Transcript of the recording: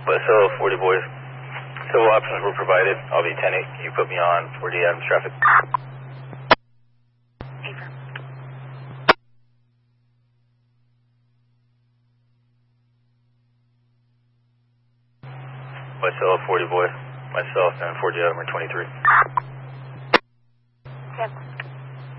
West Hill 40 boys. Civil options were provided. I'll be 10-8. Can you put me on 40 Adams traffic? West Hill 40 boys. Myself and 40 Adam are 23. Yep.